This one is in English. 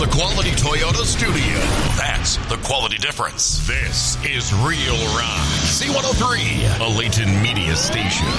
the Quality Toyota studio. That's the quality difference. This is Real Rock. C103, a Layton media station.